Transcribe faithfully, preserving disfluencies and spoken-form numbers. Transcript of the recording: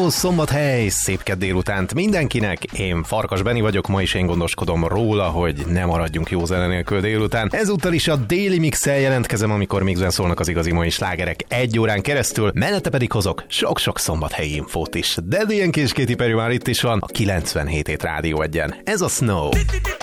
Hello, Szombathely, szép kedd délutánt mindenkinek, én Farkas Benni vagyok, ma is én gondoskodom róla, hogy ne maradjunk jó zene nélkül délután. Ezúttal is a Daily Mix-el jelentkezem, amikor mixben szólnak az igazi mai slágerek egy órán keresztül, mellette pedig hozok sok-sok szombathelyi infót is. De ilyen kis Katy Perry már itt is van, a kilencvenhét hét Rádió Egyen. Ez a Snow.